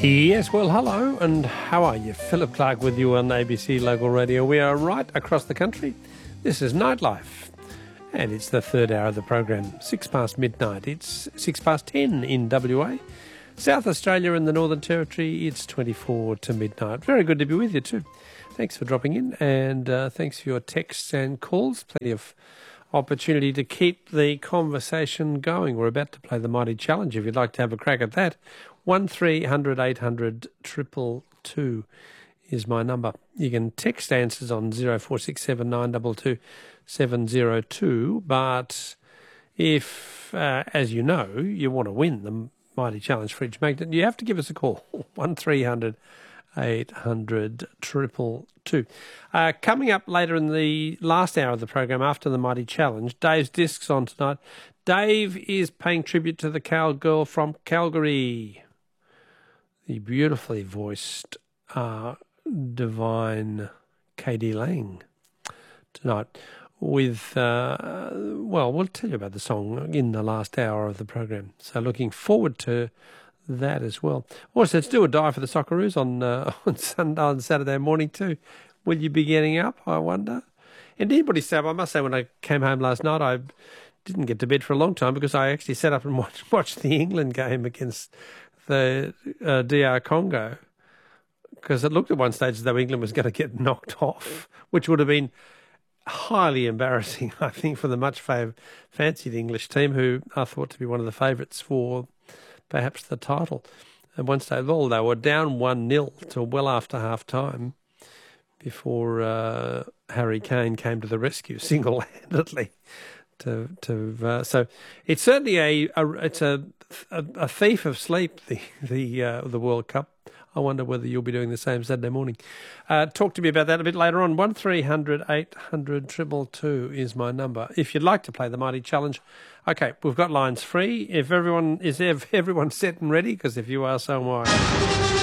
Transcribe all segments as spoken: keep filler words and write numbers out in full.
Yes, well, hello, and how are you? Philip Clark with you on A B C Local Radio. We are right across the country. This is Nightlife, and it's the third hour of the program, six past midnight. It's six past ten in W A. South Australia and the Northern Territory, it's twenty-four to midnight. Very good to be with you too. Thanks for dropping in, and uh, thanks for your texts and calls. Plenty of opportunity to keep the conversation going. We're about to play the Mighty Challenge. If you'd like to have a crack at that, one three hundred eight hundred two two two is my number. You can text answers on zero four six seven nine two two seven zero two, but if, uh, as you know, you want to win the Mighty Challenge Fridge Magnet, you have to give us a call, one three hundred eight hundred two two two. Uh, coming up later in the last hour of the program, after the Mighty Challenge, Dave's Discs on tonight. Dave is paying tribute to the cowgirl from Calgary, the beautifully voiced, uh, divine Katie Lang, tonight with, uh, well, we'll tell you about the song in the last hour of the program. So looking forward to that as well. Also, it's do or die for the Socceroos on, uh, on, Sunday, on Saturday morning too. Will you be getting up, I wonder? And anybody say, I must say, when I came home last night, I didn't get to bed for a long time because I actually sat up and watched, watched the England game against the uh, D R Congo, because it looked at one stage as though England was going to get knocked off, which would have been highly embarrassing, I think, for the much fav- fancied English team, who are thought to be one of the favourites for perhaps the title. At one stage, well, they were down one nil till well after half-time before uh, Harry Kane came to the rescue single-handedly. To to uh, so it's certainly a, a it's a, a a thief of sleep, the the uh, the World Cup. I wonder whether you'll be doing the same Saturday morning. Uh, talk to me about that a bit later on. One three hundred eight hundred two two two is my number. If you'd like to play the Mighty Challenge, okay, we've got lines free. If everyone is ev- everyone set and ready, because if you are, so am I.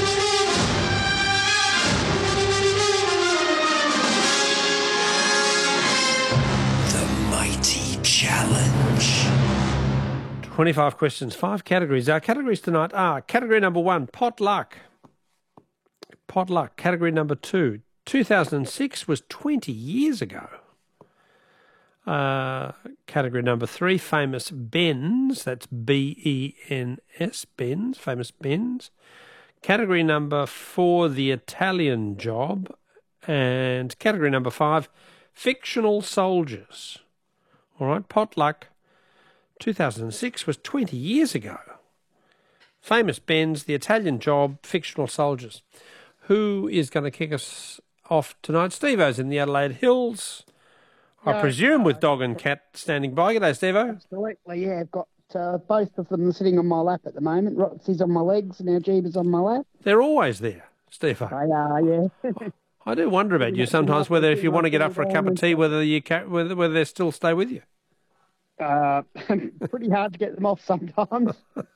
Challenge. twenty-five questions, five categories. Our categories tonight are category number one, potluck. Potluck. Category number two, two thousand six was twenty years ago. Uh, category number three, famous Bens. That's B E N S, Bens, famous Bens. Category number four, the Italian Job. And category number five, fictional soldiers. All right, potluck, two thousand six was twenty years ago. Famous Bens, the Italian Job, fictional soldiers. Who is going to kick us off tonight? Steve-O's in the Adelaide Hills, I Yeah, presume, uh, with dog and cat standing by. G'day, Steve-O. Absolutely, yeah. I've got uh, both of them sitting on my lap at the moment. Roxy's on my legs and our Jeeba's on my lap. They're always there, Steve-O. They are, yeah. I do wonder about you sometimes, whether if you want to get up for a cup of tea, whether you ca- whether, whether they still stay with you. Uh, pretty hard to get them off sometimes.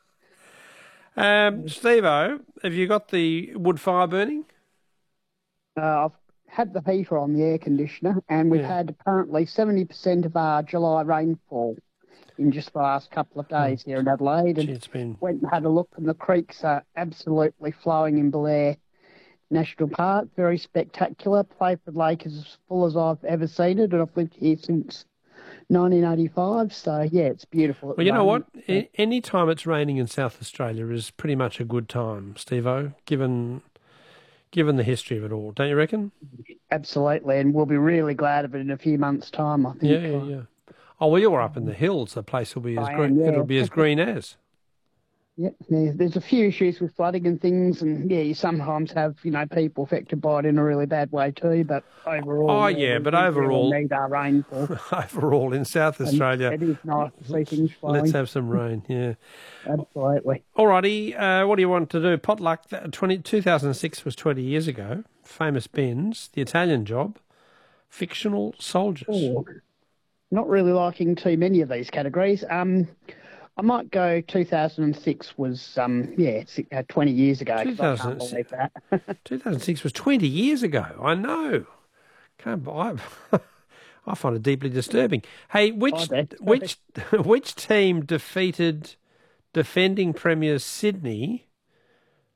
Um, Steve-O, have you got the wood fire burning? Uh, I've had the heater on, the air conditioner, and we've Yeah. had apparently seventy percent of our July rainfall in just the last couple of days here in Adelaide. And Gee, it's been... went and had a look, and the creeks are absolutely flowing in Blair National Park. Very spectacular. Playford Lake is as full as I've ever seen it, and I've lived here since nineteen eighty-five, so yeah, it's beautiful. At Well, the you know what? moment. A- Any time it's raining in South Australia is pretty much a good time, Steve-O, given, given the history of it all, don't you reckon? Absolutely, and we'll be really glad of it in a few months' time, I think. Yeah, yeah, yeah. Oh, well, you're up in the hills. The place will be as I green. am, yeah. It'll be as green as. Yeah, yeah, there's a few issues with flooding and things, and yeah, you sometimes have, you know, people affected by it in a really bad way too, but overall... Oh, yeah, we but do overall- really need our rainfall. Overall, in South And Australia, it is nice to see things flowing. let's have some rain. Yeah. Absolutely. All righty. Uh, what do you want to do? Potluck. twenty, two thousand six was twenty years ago. Famous Bens, the Italian Job, fictional soldiers. Oh, not really liking too many of these categories. Um, I might go two thousand six was, um, yeah, si- uh, twenty years ago. 'cause I can't believe that. two thousand six was twenty years ago. I know. Can't I, I find it deeply disturbing. Hey, which I bet. which which team defeated defending premiers Sydney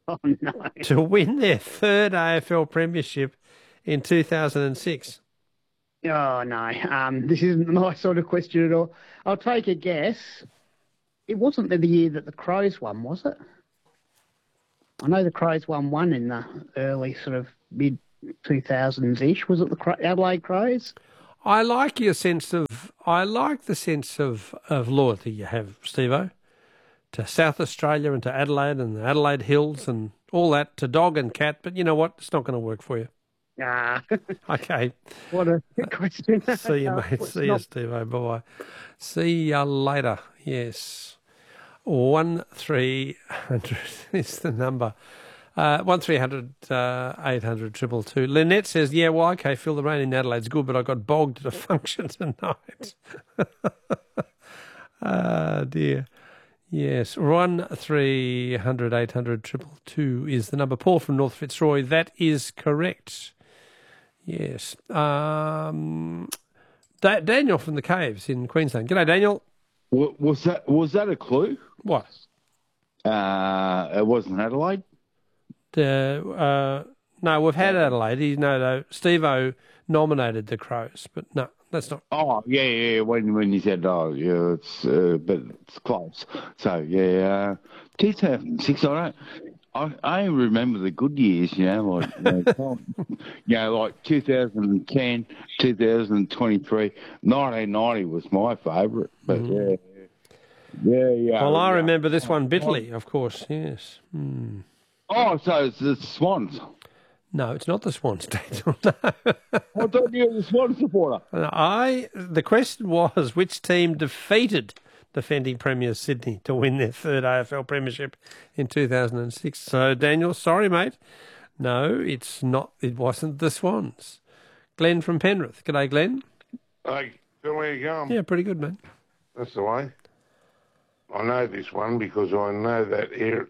Oh, no. to win their third A F L premiership in two thousand six? Oh, no. Um, this isn't my sort of question at all. I'll take a guess. It wasn't the year that the Crows won, was it? I know the Crows won one in the early sort of mid two thousands-ish. Was it the Cro- Adelaide Crows? I like your sense of, I like the sense of, of loyalty you have, Steve-O, to South Australia and to Adelaide and the Adelaide Hills and all that, to dog and cat, but you know what? It's not going to work for you. Ah. Okay. What a question. See you, mate. It's See you, not- Steve-O. Bye-bye. See you later. Yes. One three hundred is the number. Uh, one three hundred uh, eight hundred triple two. Lynette says, "Yeah, well, okay, Phil, the rain in Adelaide's good, but I got bogged at a function tonight." Ah, dear. Yes, one three hundred eight hundred triple two is the number. Paul from North Fitzroy. That is correct. Yes. Um, da- Daniel from the Caves in Queensland. G'day, Daniel. Wa- Was that was that a clue? What? Uh, it wasn't Adelaide. The, uh, no, we've had Adelaide. He, no, no, Steve-O nominated the Crows, but no, that's not. Oh yeah, yeah. When when you said oh yeah, it's uh, but it's close. So yeah, uh, two thousand six. I don't. I, I remember the good years, you know, like you know, you know, like two thousand ten, two thousand twenty-three, nineteen ninety was my favourite. But Mm-hmm. yeah, yeah, yeah. Well, I yeah. remember this one bitterly, of course, yes. Hmm. Oh, so it's the Swans. No, it's not the Swans, Daniel. No. I thought you were the Swans supporter. I, the question was, which team defeated defending Premier Sydney to win their third A F L premiership in two thousand six? So, Daniel, sorry, mate. No, it's not. It wasn't the Swans. Glenn from Penrith. G'day, Glenn. Hey, Phil, how you going? Yeah, pretty good, mate. That's the way. I know this one because I know that air.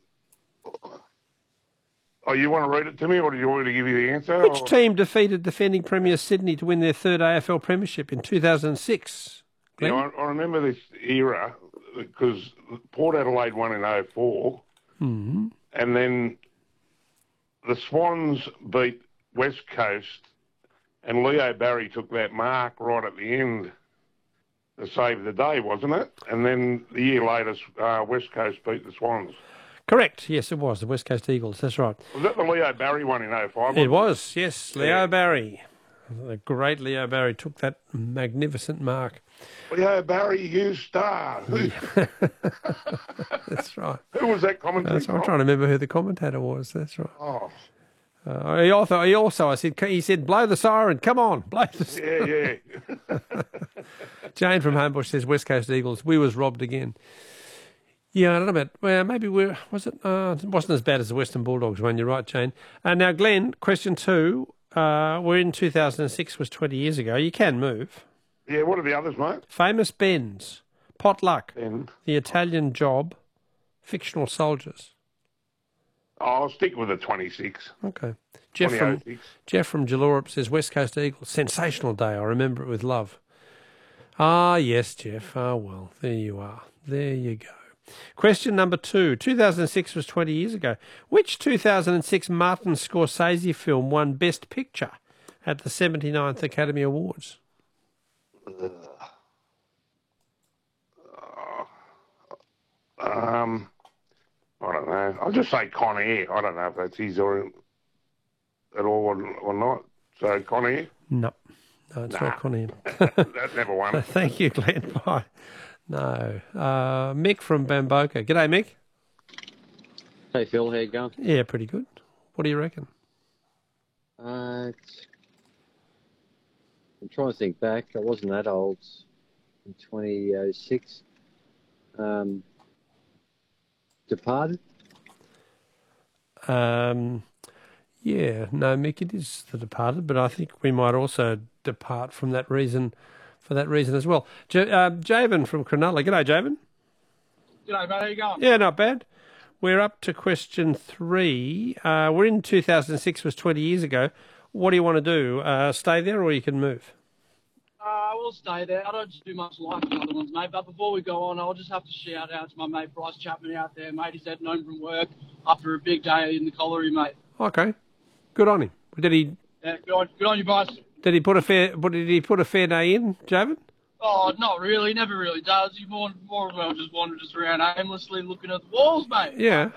Oh, you want to read it to me, or do you want me to give you the answer? Which or... team defeated defending Premier Sydney to win their third A F L premiership in two thousand six? Yeah, I, I remember this era because Port Adelaide won in oh four, Mm-hmm. and then the Swans beat West Coast, and Leo Barry took that mark right at the end to save the day, wasn't it? And then the year later, uh, West Coast beat the Swans. Correct. Yes, it was the West Coast Eagles. That's right. Was that the Leo Barry one in oh five? It was. Yes, Leo Yeah. Barry. The great Leo Barry took that magnificent mark. Leo Barry, you star. Who, That's right. who was that commentator? That's right. I'm trying to remember who the commentator was. That's right. Oh, Uh, he also, he also, I said, he said, blow the siren. Come on, blow the siren. yeah, yeah. Jane from Homebush says West Coast Eagles. We was robbed again. Yeah, I don't know about. Well, maybe we're. Was it? Uh, it wasn't as bad as the Western Bulldogs one. You're right, Jane. Uh, now, Glenn, question two. Uh, we're in two thousand six. Was twenty years ago. You can move. Yeah, what are the others, mate? Famous Ben's, Potluck, And The Italian Job, Fictional Soldiers. I'll stick with the twenty-six. Okay. Jeff from twenty oh six. Jeff from Jallorup says West Coast Eagles. Sensational day. I remember it with love. Ah, yes, Jeff. Ah, well, there you are. There you go. Question number two. two thousand six was twenty years ago. Which two thousand six Martin Scorsese film won Best Picture at the seventy-ninth Academy Awards? Um, I don't know. I'll just say Con Air. I don't know if that's his or at all or, or not. So Con Air. No. No, it's Nah. not Connie. That never won. Thank you, Glenn. Bye. No. Uh, Mick from Bamboka. G'day, Mick. Hey Phil, how you going? Yeah, pretty good. What do you reckon? Uh, it's, I'm trying to think back. I wasn't that old in twenty oh six. Um, Departed? Um, yeah, no, Mick, it is The Departed, but I think we might also depart from that reason, for that reason as well. J- uh, Javen from Cronulla. G'day, Javen. G'day, mate. How you going? Yeah, not bad. We're up to question three. Uh, we're in two thousand six, was twenty years ago. What do you want to do? Uh, stay there or you can move? Uh, we'll stay there. I don't do much like the other ones, mate. But before we go on, I'll just have to shout out to my mate Bryce Chapman out there, mate. He's heading home from work after a big day in the colliery, mate. Okay, good on him. Did he? Yeah, good on, good on you, Bryce. Did he put a fair? Did he put a fair day in, Javen? Oh, not really. Never really does. He more, more well just wanders around aimlessly looking at the walls, mate. Yeah.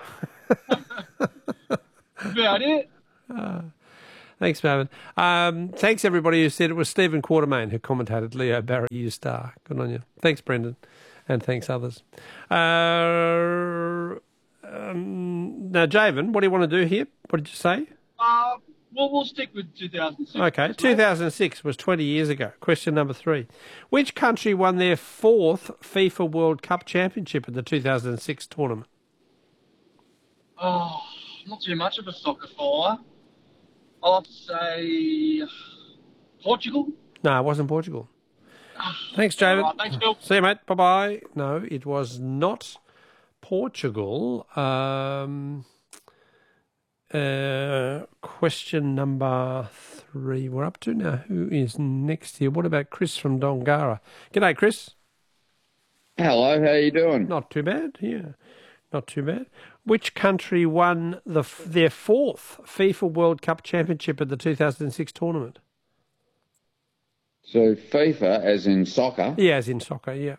About it. Uh, thanks, Marvin. Um, thanks, everybody who said it was Stephen Quartermain who commentated Leo Barry, you star. Good on you. Thanks, Brendan. And thanks, others. Uh, um, now, Javen, what do you want to do here? What did you say? Uh, well, we'll stick with two thousand six. Okay, two thousand six was twenty years ago. Question number three. Which country won their fourth FIFA World Cup championship at the two thousand six tournament? Oh, not too much of a soccer follower. I'll have to say Portugal. No, it wasn't Portugal. Thanks, Javen. Right, thanks, Phil. See you, mate. Bye-bye. No, it was not Portugal. Um, uh, question number three. We're up to now. Who is next here? What about Chris from Dongara? G'day, Chris. Hello, how you doing? Not too bad, yeah. Not too bad. Which country won the their fourth FIFA World Cup championship at the two thousand six tournament? So FIFA, as in soccer? Yeah, as in soccer, yeah.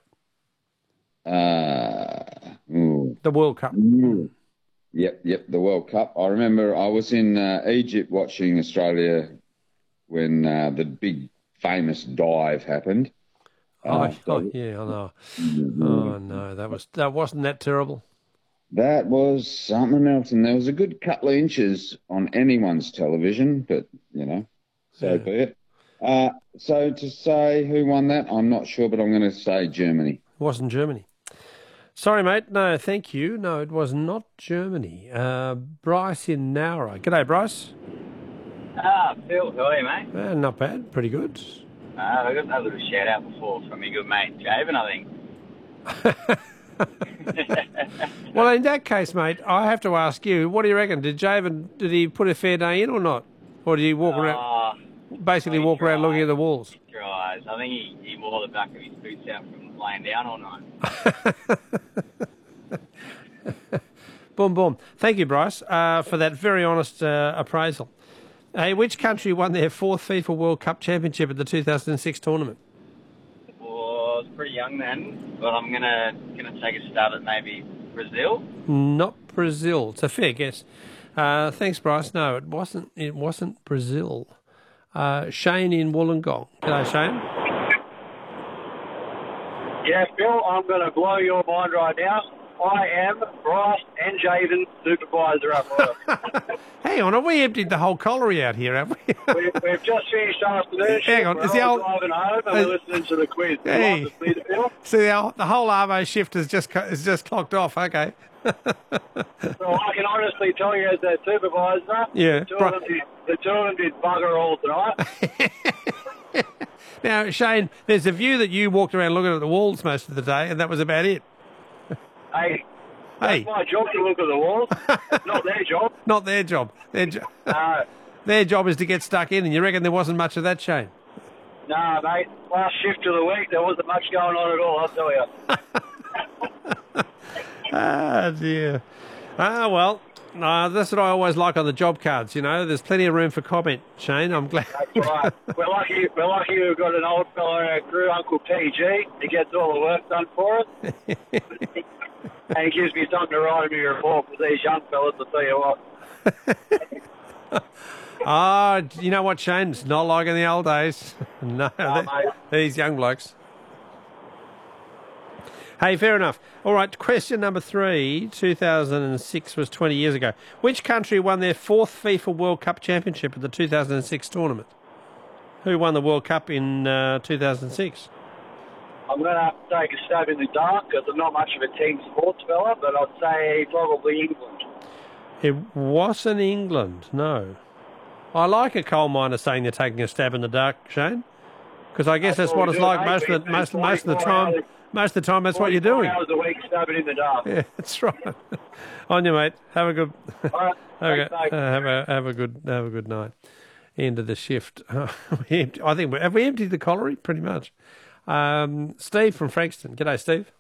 Uh, ooh. The World Cup. Ooh. Yep, yep, the World Cup. I remember I was in uh, Egypt watching Australia when uh, the big famous dive happened. Oh, Uh, oh so- yeah, I know. Oh no, that was that wasn't that terrible. That was something else, and there was a good couple of inches on anyone's television, but, you know, so Yeah. be it. Uh, so to say who won that, I'm not sure, but I'm going to say Germany. It wasn't Germany. Sorry, mate. No, thank you. No, it was not Germany. Uh, Bryce in Nowra. G'day, Bryce. Ah, Phil, how are you, mate? Uh, not bad. Pretty good. Uh, I got a little shout out before from your good mate Javen, I think. Well, in that case, mate, I have to ask you. What do you reckon? Did Javen? Did he put a fair day in or not? Or did he walk around? Oh, Basically, he walk around tried. looking at the walls. he tries. I think he, he wore the back of his boots out from laying down all night. Boom, boom. Thank you, Bryce, uh, for that very honest uh, appraisal. Hey, which country won their fourth FIFA World Cup championship at the two thousand six tournament? Well, I was pretty young then, but I'm gonna gonna take a stab at maybe Brazil. Not Brazil. It's a fair guess. Uh, thanks, Bryce. No, it wasn't. It wasn't Brazil. Uh, Shane in Wollongong. G'day, Shane. Yeah, Phil, I'm going to blow your mind right now. I am Bryce and Javen supervisor at work. Hang on, have we emptied the whole colliery out here, have we? we, we've just finished afternoon. Hang on, we're is the all old- driving home and uh, we're listening to the quiz. Would you Hey. like to see the film? See, the, the whole Arvo shift is just co- is just clocked off. Okay. So I can honestly tell you as their supervisor, Yeah, the, two right. of them did, the two of them did bugger all tonight. Now, Shane, there's a view that you walked around looking at the walls most of the day, and that was about it. Hey, Hey, it's my job to look at the walls. It's not their job. not their job. Their, jo- No, their job is to get stuck in, and you reckon there wasn't much of that, Shane? no, mate. Last shift of the week, there wasn't much going on at all, I'll tell you. Ah, dear. Ah, well, no, that's what I always like on the job cards, you know. There's plenty of room for comment, Shane. I'm glad. That's right. We're lucky. We're lucky we've got an old fellow in our crew, Uncle P G. He gets all the work done for us, and he gives me something to write in my report for these young fellas. To tell you what, Ah, you know what, Shane? It's not like in the old days. No, Oh, they- mate. these young blokes. Hey, fair enough. All right, question number three. two thousand six was twenty years ago. Which country won their fourth FIFA World Cup championship at the two thousand six tournament? Who won the World Cup in uh, two thousand six? I'm going to have to take a stab in the dark because I'm not much of a team sports fella, but I'd say probably England. It wasn't England, no. I like a coal miner saying they're taking a stab in the dark, Shane, because I guess that's, That's all what we it's do, like mate. most of the, We most, spend most of the twenty-four time. hours- Most of the time, that's what you're twenty-four doing. hours a week stabbing in the dark. Yeah, that's right. On you, mate. Have a good. All right. Okay. Thanks, mate. Uh, have a have a good have a good night. end of the shift. We empt- I think we have we emptied the colliery pretty much. Um, Steve from Frankston. G'day, Steve.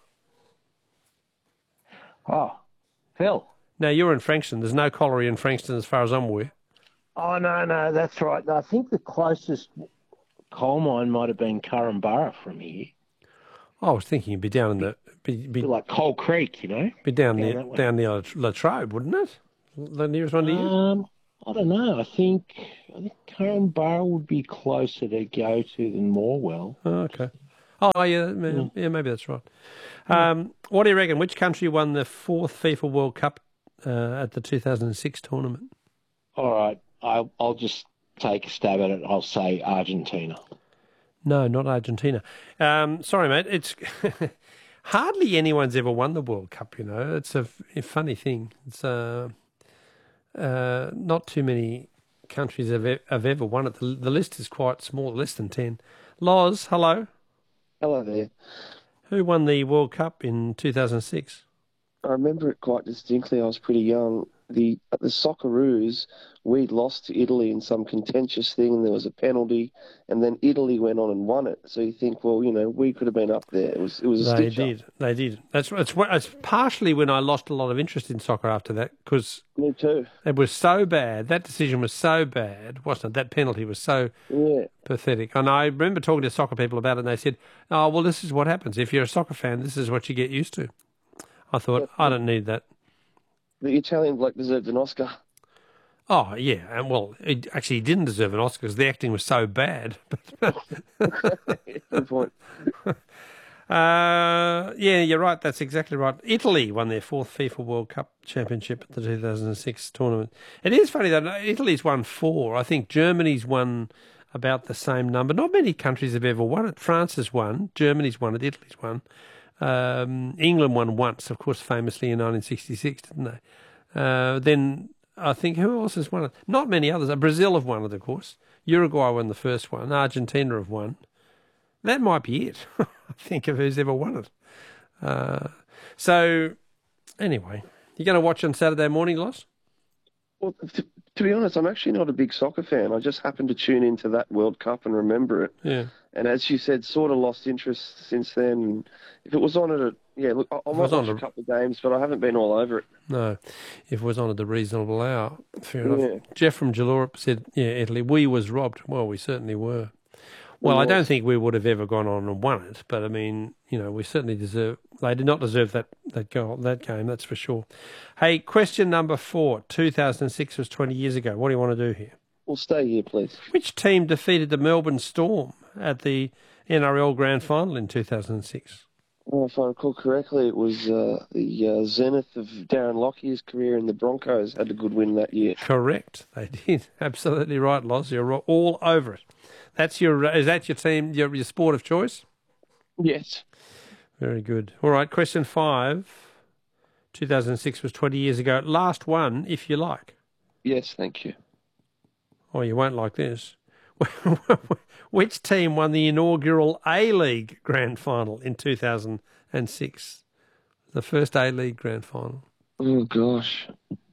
Oh, Phil. Now you're in Frankston. There's no colliery in Frankston as far as I'm aware. Oh, no, no, that's right. I think the closest coal mine might have been Currambara from here. I was thinking it'd be down in the be, be like Coal Creek, you know. Be down Down near that way. down near Latrobe, wouldn't it? The nearest one to you. Um, I don't know. I think I think Currambara would be closer to go to than Morwell. Oh, okay. Oh, yeah, yeah, yeah, maybe that's right. Um, what do you reckon? Which country won the fourth FIFA World Cup uh, at the two thousand six tournament? All right, I'll, I'll just take a stab at it. I'll say Argentina. No, not Argentina. Um, sorry, mate. It's hardly anyone's ever won the World Cup, you know. It's a, a funny thing. It's uh, uh, not too many countries have, e- have ever won it. The, the list is quite small, less than ten. Loz, hello. Hello there. Who won the World Cup in two thousand six? I remember it quite distinctly. I was pretty young. The the Socceroos, we lost to Italy in some contentious thing, and there was a penalty, and then Italy went on and won it. So you think, well, you know, we could have been up there. It was it was a They stitch-up. did. They did. That's it's, it's partially when I lost a lot of interest in soccer after that, because me too. It was so bad. That decision was so bad, wasn't it? That penalty was so yeah. pathetic. And I remember talking to soccer people about it, and they said, "Oh, well, this is what happens if you're a soccer fan. This is what you get used to." I thought, I don't need that. The Italian bloke deserved an Oscar. Oh, yeah. And well, it, actually, he didn't deserve an Oscar because the acting was so bad. Good point. Uh, yeah, you're right. That's exactly right. Italy won their fourth FIFA World Cup championship at the two thousand six tournament. It is funny, though. Italy's won four. I think Germany's won about the same number. Not many countries have ever won it. France has won. Germany's won it. Italy's won. Um, England won once, of course, famously in nineteen sixty-six, didn't they? Uh, then I think who else has won it? Not many others. Brazil have won it, of course. Uruguay won the first one. Argentina have won. That might be it. I think of who's ever won it. Uh, so, anyway, you going to watch on Saturday morning, Loss? Well, to, to be honest, I'm actually not a big soccer fan. I just happened to tune into that World Cup and remember it. Yeah. And as you said, sort of lost interest since then. If it was on at a, yeah, look, I, I might was on watch a a- couple of games, but I haven't been all over it. No, if it was on at the reasonable hour, fair enough. Yeah. Jeff from Jalora said, yeah, Italy, we was robbed. Well, we certainly were. Well, We I don't was. think we would have ever gone on and won it, but I mean, you know, we certainly deserve. They did not deserve that that goal, that game. That's for sure. Hey, question number four. two thousand six was twenty years ago. What do you want to do here? Well, stay here, please. Which team defeated the Melbourne Storm at the N R L Grand Final in two thousand six? Well, if I recall correctly, it was uh, the uh, zenith of Darren Lockyer's career, and the Broncos had a good win that year. Correct. They did. Absolutely right, Loz. You're all over it. That's your. Is that your team? Your, your sport of choice? Yes. Very good. All right. Question five. two thousand six was twenty years ago. Last one, if you like. Yes, thank you. Oh, you won't like this. Which team won the inaugural A-League Grand Final in two thousand six? The first A-League Grand Final. Oh, gosh.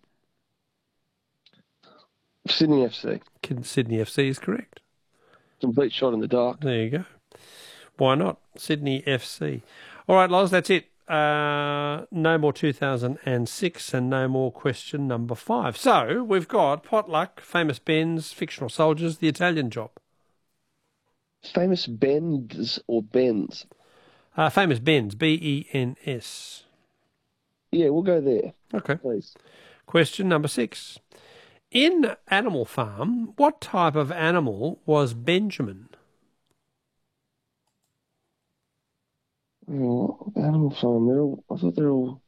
Sydney F C. Sydney F C is correct. Complete shot in the dark. There you go. Why not? Sydney F C. All right, Loz, that's it. Uh, no more two thousand six and no more question number five. So we've got Potluck, Famous Ben's, Fictional Soldiers, The Italian Job. Famous Bends or Bens? Uh, famous Ben's, B E N S. Yeah, we'll go there. Okay. Please. Question number six. In Animal Farm, what type of animal was Benjamin? Oh, Animal Farm. They're all, I thought they're all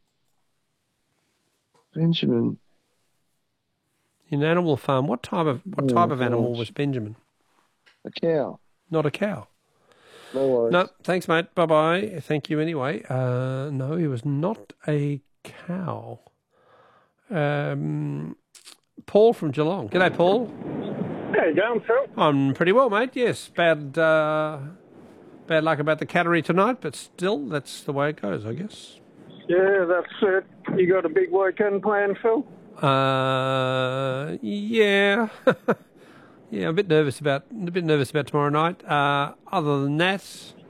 Benjamin. In Animal Farm, what type of what Oh, type of animal gosh. was Benjamin? A cow. Not a cow. No worries. No, thanks, mate. Bye bye. Thank you anyway. Uh, no, he was not a cow. Um, Paul from Geelong. G'day, Paul. How you going, Phil? I'm pretty well, mate. Yes, bad, uh, bad luck about the cattery tonight, but still, that's the way it goes, I guess. Yeah, that's it. You got a big weekend planned, Phil? Uh, yeah. Yeah, I'm a bit nervous about a bit nervous about tomorrow night. Uh, other than that,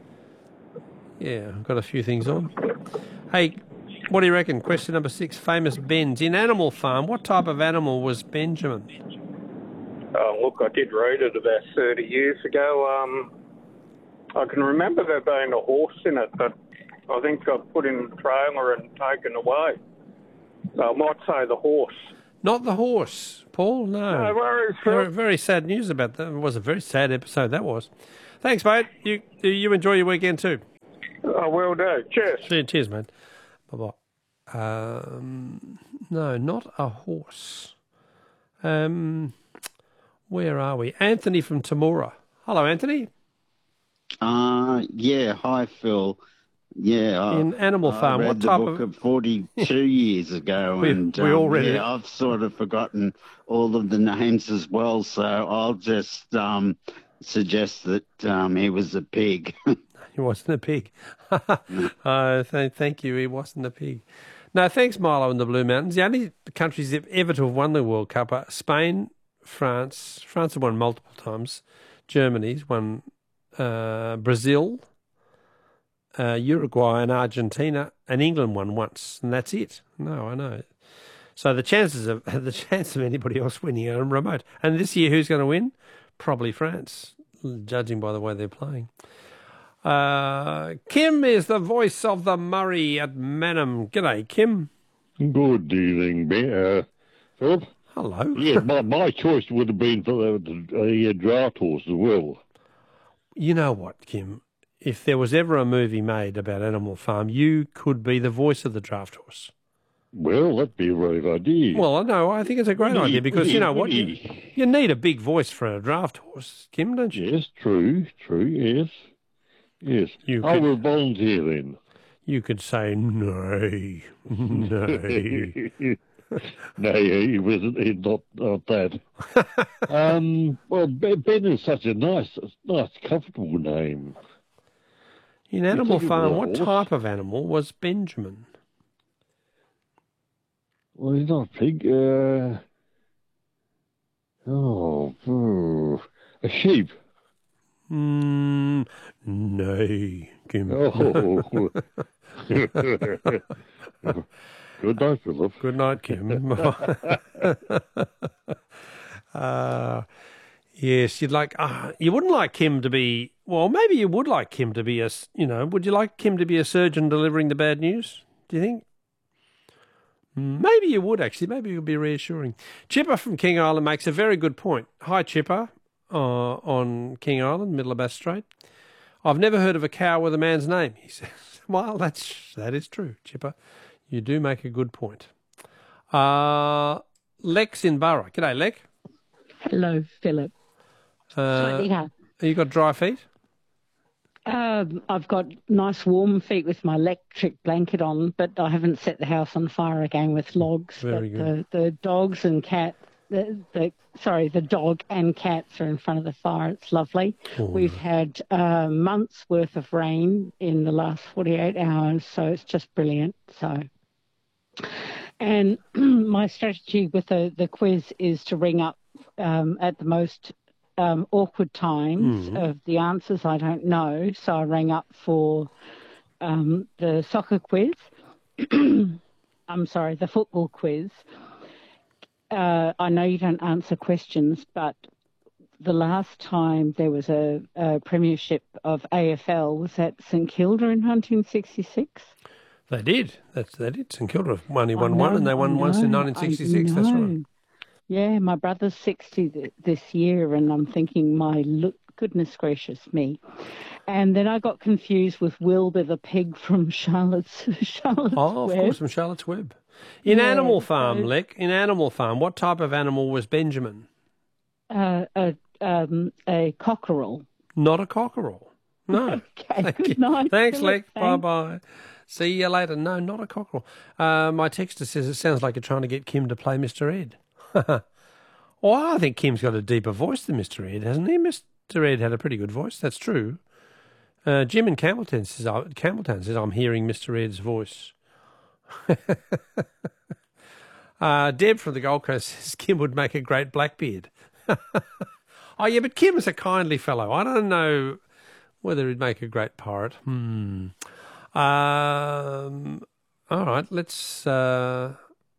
yeah, I've got a few things on. Hey, what do you reckon? Question number six, famous Bens. In Animal Farm, what type of animal was Benjamin? Oh, look, I did read it about thirty years ago. Um, I can remember there being a horse in it, but I think got put in the trailer and taken away. So I might say the horse. Not the horse, Paul, no. No worries, Phil. Very, very sad news about that. It was a very sad episode, that was. Thanks, mate. You you enjoy your weekend too. I will do. Cheers. Cheers, cheers mate. Bye-bye. Um, no, not a horse. Um, where are we? Anthony from Temora. Hello, Anthony. Uh, yeah, hi, Phil. Yeah, I, In Animal I Farm, read what the type book of... of forty-two years ago, We- and we all um, read yeah, it. I've sort of forgotten all of the names as well, so I'll just um, suggest that um, he was a pig. He wasn't a pig. uh, th- thank you, he wasn't a pig. No, thanks, Milo in the Blue Mountains. The only countries that ever to have won the World Cup are Spain, France. France have won multiple times. Germany's won, uh, Brazil, uh, Uruguay and Argentina, and England won once, and that's it. No, I know. So the chances of the chance of anybody else winning are remote. And this year, who's going to win? Probably France, judging by the way they're playing. Uh, Kim is the voice of the Murray at Manham. G'day, Kim. Good evening, Ben. Uh, Philip. Hello. Yeah, my, my choice would have been for the, the uh, draft horse as well. You know what, Kim? If there was ever a movie made about Animal Farm, you could be the voice of the draft horse. Well, that'd be a great idea. Well, I know. I think it's a great Would he- idea because, would you he- know what? would You, he? you need a big voice for a draft horse, Kim, don't you? Yes, true, true, yes. Yes. You I could- will volunteer then. You could say, nay, nay. No, he wasn't. He's not, not that. um, well, Ben Ben is such a nice, nice, comfortable name. In You Animal think it Farm, was a what horse? type of animal was Benjamin? Well, he's not a pig. Uh, oh, oh, a sheep. Mm, nay, Kim. Oh. Good night, Philip. Good night, Kim. uh, yes, you'd like. Uh, you wouldn't like Kim to be. Well, maybe you would like Kim to be a. s- You know, would you like Kim to be a surgeon delivering the bad news? Do you think? Maybe you would actually. Maybe it would be reassuring. Chipper from King Island makes a very good point. Hi, Chipper, uh, on King Island, Middle of Bass Strait. I've never heard of a cow with a man's name, he says. Well, that's that is true, Chipper. You do make a good point. Uh, Lex in Burra. G'day, Lex. Hello, Philip. Uh, Slightly hard. you got dry feet? Um, I've got nice warm feet with my electric blanket on, but I haven't set the house on fire again with logs. Very but good. The, the dogs and cat, the, the sorry, the dog and cats are in front of the fire. It's lovely. Oh, We've had uh, months worth of rain in the last forty-eight hours, so it's just brilliant. So, and my strategy with the, the quiz is to ring up um, at the most Um, awkward times Mhm. of the answers I don't know. So I rang up for um, the soccer quiz. I'm sorry, the football quiz. Uh, I know you don't answer questions, but the last time there was a, a premiership of A F L was at St Kilda in nineteen sixty-six. They did. That's they did. St Kilda have only I won one, know, and they won I once in know, nineteen I sixty-six. That's right. know. Yeah, my brother's sixty th- this year, and I'm thinking, my look, goodness gracious me. And then I got confused with Wilbur the pig from Charlotte's, Charlotte's Oh, of Web. course, from Charlotte's Web. In Yeah, Animal Farm, so- Leck, in Animal Farm, what type of animal was Benjamin? Uh, a, um, a cockerel. Not a cockerel. No. Okay, Thank good you. night, Thanks, Philip. Leck. Thanks. Bye-bye. See you later. No, not a cockerel. Uh, my texter says it sounds like you're trying to get Kim to play Mister Ed. Well, I think Kim's got a deeper voice than Mister Ed, hasn't he? Mister Ed had a pretty good voice. That's true. Uh, Jim in Campbelltown says, uh, Campbelltown says, I'm hearing Mister Ed's voice. uh, Deb from the Gold Coast says Kim would make a great Blackbeard. Oh, yeah, but Kim's a kindly fellow. I don't know whether he'd make a great pirate. Hmm. Um, all right, let's uh,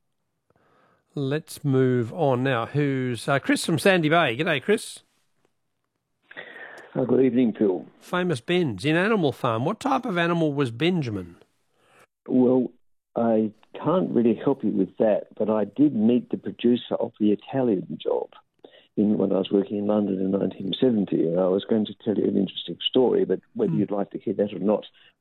let's move on now. Who's uh, Chris from Sandy Bay? G'day, Chris. Oh, good evening, Phil. Famous Ben's in Animal Farm. What type of animal was Benjamin? Well, I can't really help you with that, but I did meet the producer of the Italian Job in, when I was working in London in nineteen seventy, and I was going to tell you an interesting story, but whether mm. you'd like to hear that or not,